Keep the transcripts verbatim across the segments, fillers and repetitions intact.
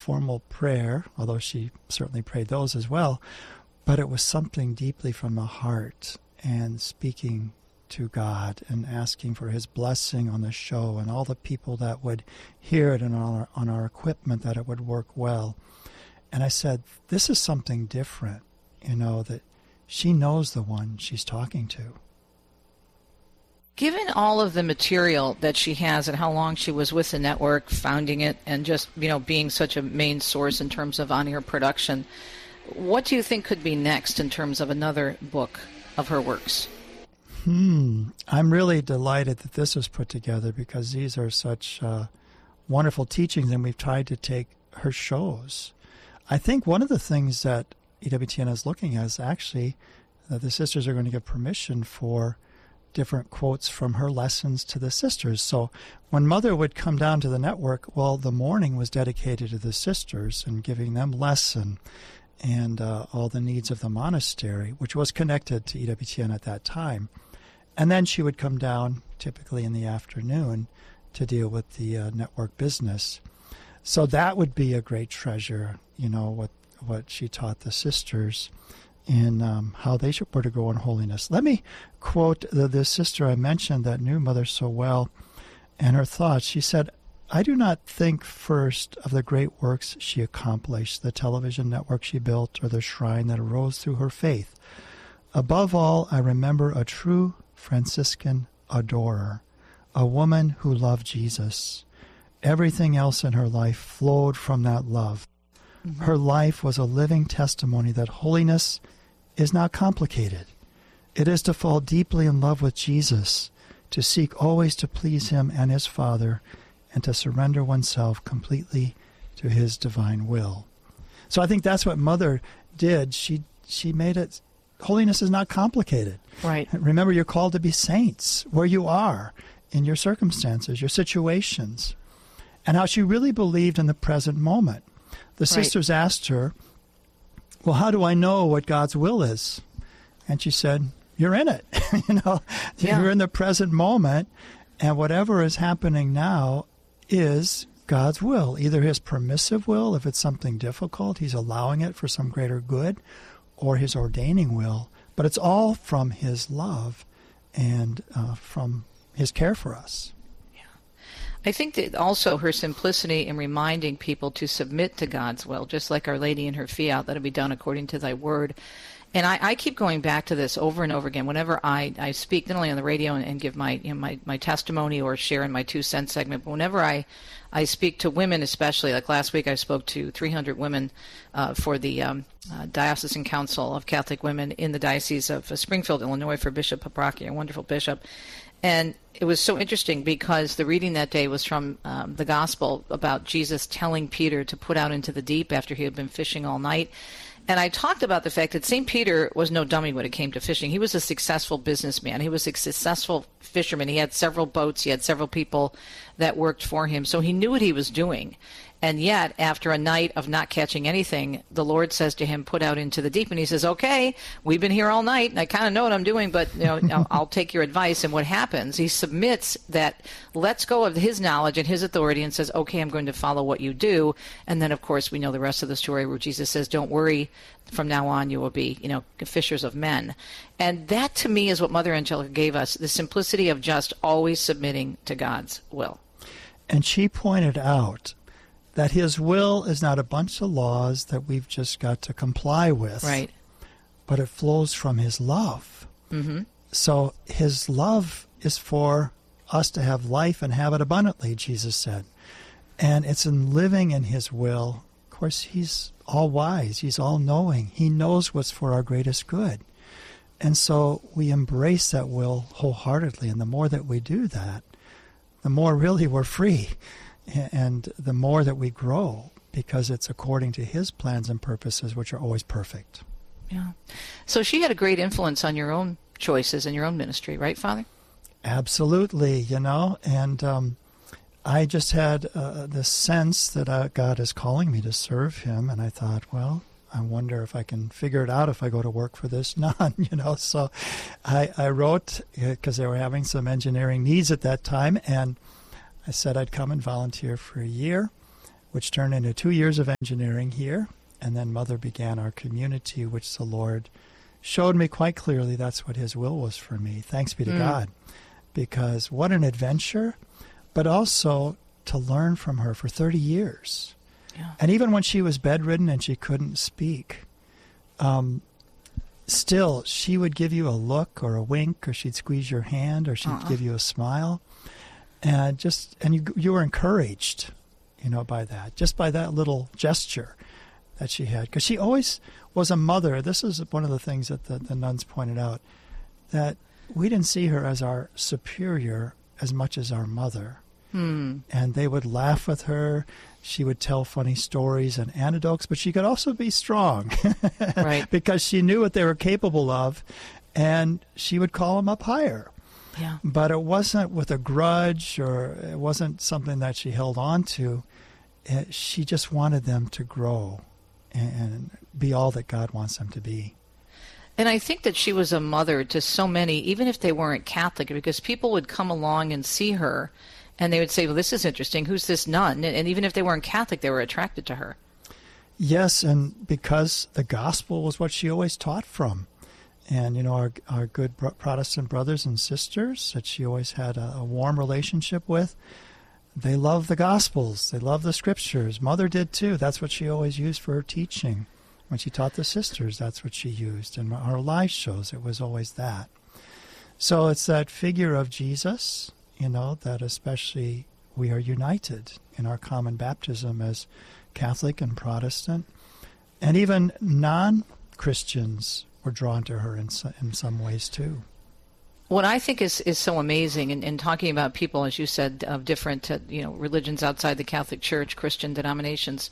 formal prayer, although she certainly prayed those as well, but it was something deeply from the heart and speaking to God and asking for his blessing on the show and all the people that would hear it and on our, on our equipment, that it would work well. And I said, this is something different, you know, that she knows the one she's talking to. Given all of the material that she has and how long she was with the network, founding it, and just, you know, being such a main source in terms of on-air production, what do you think could be next in terms of another book of her works? Hmm. I'm really delighted that this was put together because these are such uh, wonderful teachings, and we've tried to take her shows. I think one of the things that E W T N is looking at is actually that the sisters are going to give permission for different quotes from her lessons to the sisters. So when Mother would come down to the network, well, the morning was dedicated to the sisters and giving them lesson and uh, all the needs of the monastery, which was connected to E W T N at that time. And then she would come down, typically in the afternoon, to deal with the uh, network business. So that would be a great treasure, you know, what what she taught the sisters in um, how they should, were to grow in holiness. Let me quote the, the sister I mentioned that knew Mother so well and her thoughts. She said, I do not think first of the great works she accomplished, the television network she built, or the shrine that arose through her faith. Above all, I remember a true Franciscan adorer, a woman who loved Jesus. Everything else in her life flowed from that love. Mm-hmm. Her life was a living testimony that holiness is not complicated. It is to fall deeply in love with Jesus, to seek always to please him and his Father, and to surrender oneself completely to his divine will. So I think that's what Mother did. She she made it, holiness is not complicated. Right. Remember, you're called to be saints where you are, in your circumstances, your situations, and how she really believed in the present moment. The right. sisters asked her, well, how do I know what God's will is? And she said, you're in it. you know, yeah. You're in the present moment, and whatever is happening now is God's will, either his permissive will, if it's something difficult, he's allowing it for some greater good, or his ordaining will. But it's all from his love and uh, from his care for us. Yeah, I think that also her simplicity in reminding people to submit to God's will, just like Our Lady in her fiat, let it be done according to thy word. And I, I keep going back to this over and over again whenever I, I speak, not only on the radio and, and give my, you know, my my testimony or share in my two cent segment, but whenever I, I speak to women, especially, like last week I spoke to three hundred women uh, for the um, uh, Diocesan Council of Catholic Women in the Diocese of uh, Springfield, Illinois, for Bishop Paprocki, a wonderful bishop. And it was so interesting because the reading that day was from um, the Gospel about Jesus telling Peter to put out into the deep after he had been fishing all night. And I talked about the fact that Saint Peter was no dummy when it came to fishing. He was a successful businessman. He was a successful fisherman. He had several boats. He had several people that worked for him. So he knew what he was doing. And yet, after a night of not catching anything, the Lord says to him, put out into the deep. And he says, okay, we've been here all night, and I kind of know what I'm doing, but you know, I'll, I'll take your advice. And what happens, he submits that, lets go of his knowledge and his authority and says, okay, I'm going to follow what you do. And then, of course, we know the rest of the story where Jesus says, don't worry, from now on you will be, you know, fishers of men. And that, to me, is what Mother Angelica gave us, the simplicity of just always submitting to God's will. And she pointed out that his will is not a bunch of laws that we've just got to comply with. Right. But it flows from his love. Mm-hmm. So his love is for us to have life and have it abundantly, Jesus said. And it's in living in his will. Of course, he's all wise. He's all knowing. He knows what's for our greatest good. And so we embrace that will wholeheartedly. And the more that we do that, the more really we're free. And the more that we grow, because it's according to his plans and purposes, which are always perfect. Yeah. So she had a great influence on your own choices and your own ministry, right, Father? Absolutely, you know. And um, I just had uh, this sense that uh, God is calling me to serve him. And I thought, well, I wonder if I can figure it out if I go to work for this nun, you know. So I, I wrote, because they were having some engineering needs at that time, and I said I'd come and volunteer for a year, which turned into two years of engineering here. And then Mother began our community, which the Lord showed me quite clearly that's what his will was for me. Thanks be to mm. God. Because what an adventure, but also to learn from her for thirty years. Yeah. And even when she was bedridden and she couldn't speak, um, still she would give you a look or a wink, or she'd squeeze your hand, or she'd uh-uh. give you a smile. And just and you you were encouraged, you know, by that, just by that little gesture that she had. Because she always was a mother. This is one of the things that the, the nuns pointed out, that we didn't see her as our superior as much as our mother. Hmm. And they would laugh with her. She would tell funny stories and anecdotes, but she could also be strong right. because she knew what they were capable of, and she would call them up higher. Yeah. But it wasn't with a grudge, or it wasn't something that she held on to. It, she just wanted them to grow and be all that God wants them to be. And I think that she was a mother to so many, even if they weren't Catholic, because people would come along and see her, and they would say, well, this is interesting. Who's this nun? And even if they weren't Catholic, they were attracted to her. Yes, and because the gospel was what she always taught from. And, you know, our our good Protestant brothers and sisters that she always had a, a warm relationship with, they love the Gospels. They love the Scriptures. Mother did too. That's what she always used for her teaching. When she taught the sisters, that's what she used. And our life shows it was always that. So it's that figure of Jesus, you know, that especially we are united in our common baptism as Catholic and Protestant. And even non-Christians were drawn to her in, in some ways too. What I think is, is so amazing in, in talking about people, as you said, of different uh, you know religions outside the Catholic Church, Christian denominations,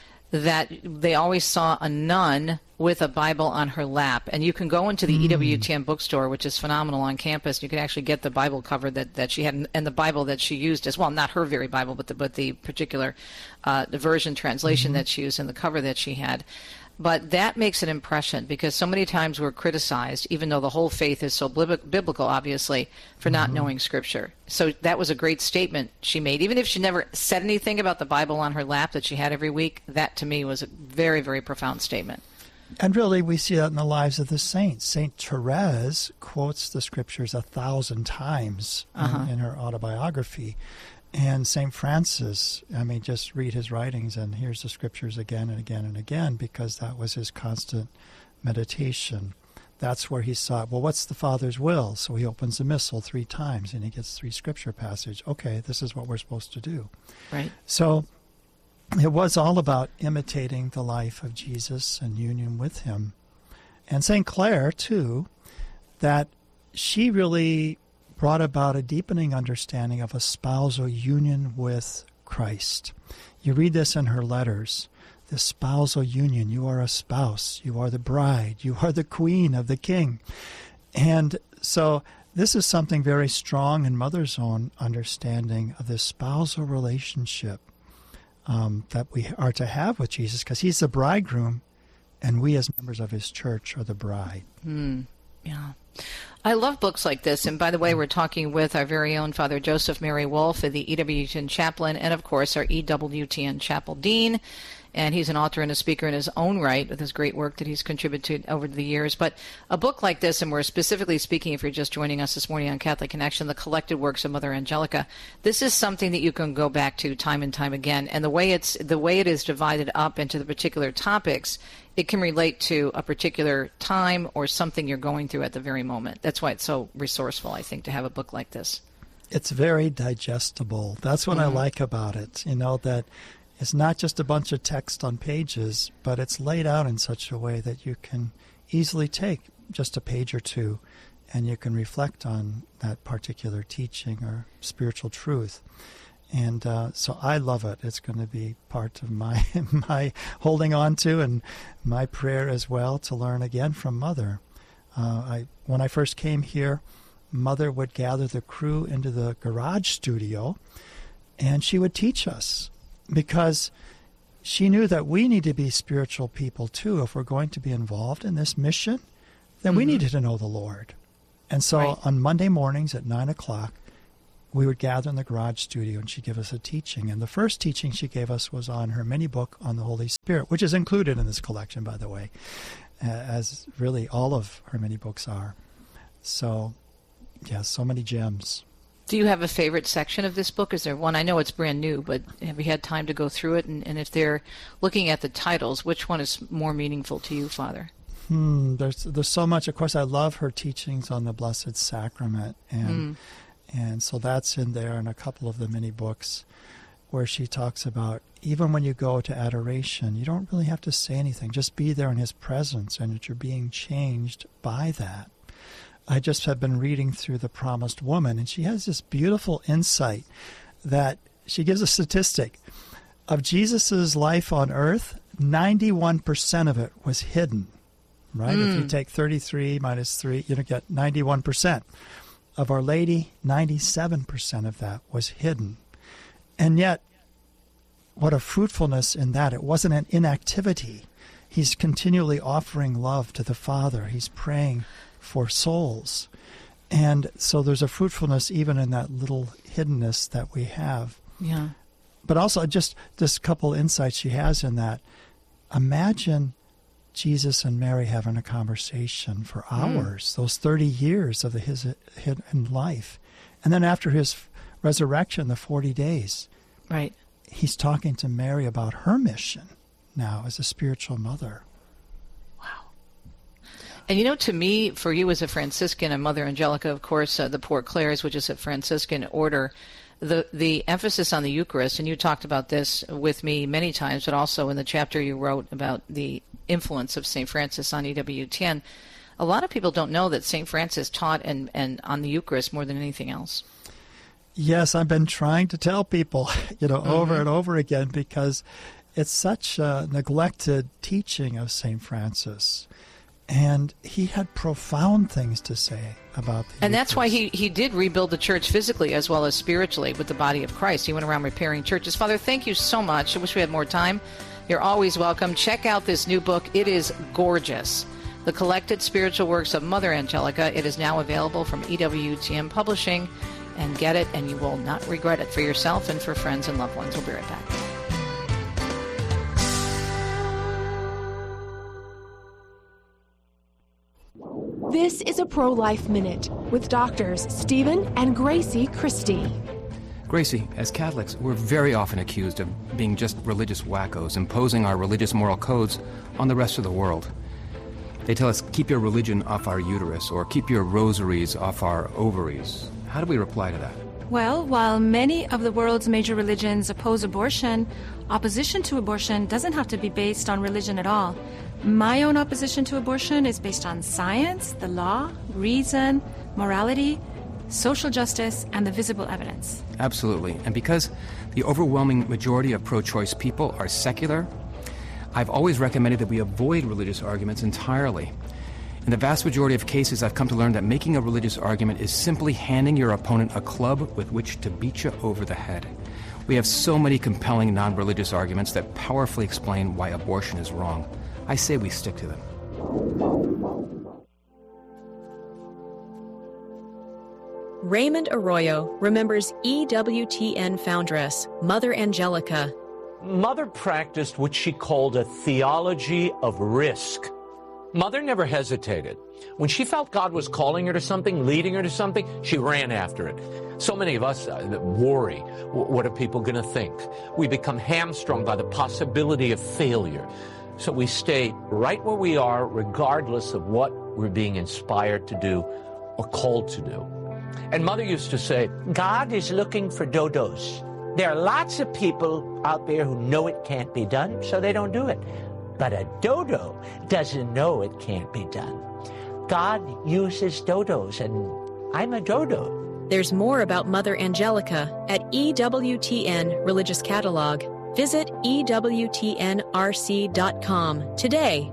that they always saw a nun with a Bible on her lap. And you can go into the mm. E W T N bookstore, which is phenomenal on campus. You can actually get the Bible cover that, that she had, and the Bible that she used as well, not her very Bible, but the, but the particular uh, the version translation mm-hmm. that she used and the cover that she had. But that makes an impression, because so many times we're criticized, even though the whole faith is so biblical, obviously, for not mm-hmm. knowing Scripture. So that was a great statement she made. Even if she never said anything about the Bible on her lap that she had every week, that to me was a very, very profound statement. And really, we see that in the lives of the saints. Saint Therese quotes the Scriptures a thousand times uh-huh. in, in her autobiography. And Saint Francis, I mean, just read his writings, and here's the Scriptures again and again and again, because that was his constant meditation. That's where he sought, well, what's the Father's will? So he opens the Missal three times, and he gets three Scripture passages. Okay, this is what we're supposed to do. Right. So it was all about imitating the life of Jesus and union with him. And Saint Clare, too, that she really brought about a deepening understanding of a spousal union with Christ. You read this in her letters, the spousal union. You are a spouse. You are the bride. You are the queen of the king. And so this is something very strong in Mother's own understanding of this spousal relationship um, that we are to have with Jesus, because he's the bridegroom, and we as members of his church are the bride. Mm, yeah. I love books like this. And by the way, we're talking with our very own Father Joseph Mary Wolfe, the E W T N chaplain, and of course our E W T N chapel dean. And he's an author and a speaker in his own right with his great work that he's contributed over the years. But a book like this, and we're specifically speaking, if you're just joining us this morning on Catholic Connection, the collected works of Mother Angelica, this is something that you can go back to time and time again. And the way it's the way it is divided up into the particular topics, it can relate to a particular time or something you're going through at the very moment. That's why it's so resourceful, I think, to have a book like this. It's very digestible. That's what mm-hmm. I like about it, you know, that it's not just a bunch of text on pages, but it's laid out in such a way that you can easily take just a page or two and you can reflect on that particular teaching or spiritual truth. And uh, so I love it. It's going to be part of my my holding on to and my prayer as well, to learn again from Mother. Uh, I when I first came here, Mother would gather the crew into the garage studio, and she would teach us, because she knew that we need to be spiritual people too. If we're going to be involved in this mission, then mm-hmm. we needed to know the Lord. And so right. on Monday mornings at nine o'clock, we would gather in the garage studio and she'd give us a teaching. And the first teaching she gave us was on her mini book on the Holy Spirit, which is included in this collection, by the way, uh, as really all of her mini books are. So, yeah, so many gems. Do you have a favorite section of this book? Is there one? I know it's brand new, but have you had time to go through it? And, and if they're looking at the titles, which one is more meaningful to you, Father? Hmm, there's there's so much. Of course, I love her teachings on the Blessed Sacrament, and mm. and so that's in there, and a couple of the mini books where she talks about even when you go to adoration, you don't really have to say anything. Just be there in His presence, and that you're being changed by that. I just have been reading through The Promised Woman, and she has this beautiful insight that she gives a statistic of Jesus's life on earth. ninety-one percent of it was hidden. Right? Mm. If you take thirty-three minus three, you get ninety-one percent. Of Our Lady, ninety-seven percent of that was hidden. And yet, what a fruitfulness in that. It wasn't an inactivity. He's continually offering love to the Father. He's praying for souls. And so there's a fruitfulness even in that little hiddenness that we have. Yeah. But also just this couple insights she has in that. Imagine Jesus and Mary having a conversation for hours, mm. those thirty years of the, his hidden life. And then after his resurrection, the forty days, right? He's talking to Mary about her mission now as a spiritual mother. And, you know, to me, for you as a Franciscan and Mother Angelica, of course, uh, the Poor Clares, which is a Franciscan order, the the emphasis on the Eucharist, and you talked about this with me many times, but also in the chapter you wrote about the influence of Saint Francis on E W T N, a lot of people don't know that Saint Francis taught and, and on the Eucharist more than anything else. Yes, I've been trying to tell people, you know, mm-hmm. over and over again, because it's such a neglected teaching of Saint Francis. And he had profound things to say about the And Eucharist. That's why he, he did rebuild the church physically as well as spiritually with the body of Christ. He went around repairing churches. Father, thank you so much. I wish we had more time. You're always welcome. Check out this new book. It is gorgeous. The Collected Spiritual Works of Mother Angelica. It is now available from E W T N Publishing. And get it, and you will not regret it for yourself and for friends and loved ones. We'll be right back. This is a Pro-Life Minute with doctors Stephen and Gracie Christie. Gracie, as Catholics, we're very often accused of being just religious wackos, imposing our religious moral codes on the rest of the world. They tell us, keep your religion off our uterus, or keep your rosaries off our ovaries. How do we reply to that? Well, while many of the world's major religions oppose abortion, opposition to abortion doesn't have to be based on religion at all. My own opposition to abortion is based on science, the law, reason, morality, social justice, and the visible evidence. Absolutely. And because the overwhelming majority of pro-choice people are secular, I've always recommended that we avoid religious arguments entirely. In the vast majority of cases, I've come to learn that making a religious argument is simply handing your opponent a club with which to beat you over the head. We have so many compelling non-religious arguments that powerfully explain why abortion is wrong. I say we stick to them. Raymond Arroyo remembers E W T N foundress, Mother Angelica. Mother practiced what she called a theology of risk. Mother never hesitated. When she felt God was calling her to something, leading her to something, she ran after it. So many of us uh, worry, what are people going to think? We become hamstrung by the possibility of failure. So we stay right where we are, regardless of what we're being inspired to do or called to do. And Mother used to say, God is looking for dodos. There are lots of people out there who know it can't be done, so they don't do it. But a dodo doesn't know it can't be done. God uses dodos, and I'm a dodo. There's more about Mother Angelica at E W T N Religious Catalog. Visit E W T N R C dot com today.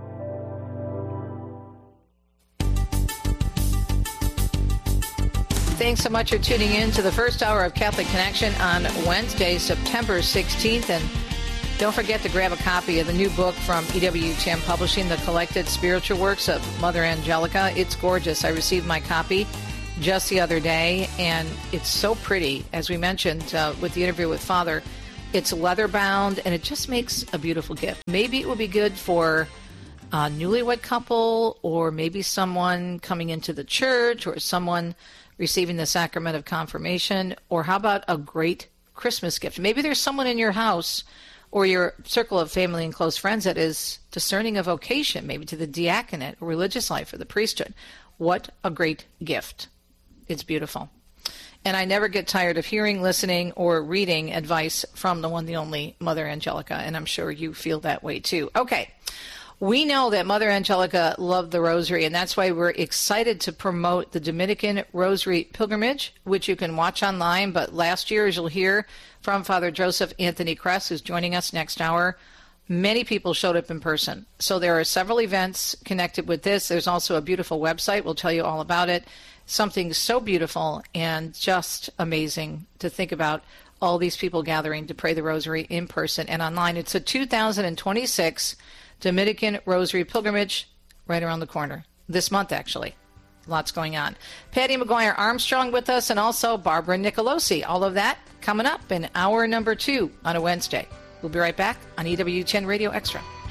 Thanks so much for tuning in to the first hour of Catholic Connection on Wednesday, September sixteenth. And don't forget to grab a copy of the new book from E W T N Publishing, The Collected Spiritual Works of Mother Angelica. It's gorgeous. I received my copy just the other day, and it's so pretty. As we mentioned uh, with the interview with Father, it's leather bound, and it just makes a beautiful gift. Maybe it would be good for a newlywed couple, or maybe someone coming into the church, or someone receiving the sacrament of confirmation. Or how about a great Christmas gift? Maybe there's someone in your house or your circle of family and close friends that is discerning a vocation, maybe to the diaconate or religious life or the priesthood. What a great gift. It's beautiful. And I never get tired of hearing, listening, or reading advice from the one, the only Mother Angelica, and I'm sure you feel that way too. Okay. We know that Mother Angelica loved the Rosary, and that's why we're excited to promote the Dominican Rosary Pilgrimage, which you can watch online. But last year, as you'll hear from Father Joseph Anthony Kress, who's joining us next hour, many people showed up in person. So there are several events connected with this. There's also a beautiful website. We'll tell you all about it. Something so beautiful and just amazing to think about, all these people gathering to pray the Rosary in person and online. It's a two thousand twenty-six Dominican Rosary Pilgrimage right around the corner. This month, actually. Lots going on. Patty McGuire Armstrong with us, and also Barbara Nicolosi. All of that coming up in hour number two on a Wednesday. We'll be right back on E W T N Radio Extra.